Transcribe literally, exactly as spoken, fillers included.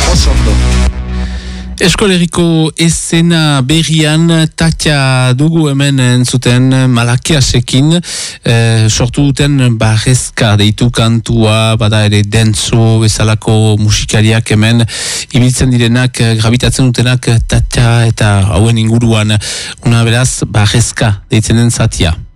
oso ondo. Eskoleriko esena berrian Tatia dugu hemen entzuten Malakiasekin eh, sortu duten barrezka deitu kantua, bada ere dentzo bezalako musikariak hemen ibiltzen direnak, gravitatzen dutenak Tatia eta hauen inguruan una beraz barrezka deitzen den zatia.